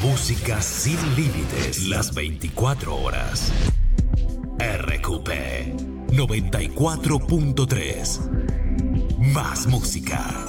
Música sin límites las 24 horas. RQP 94.3. Más música.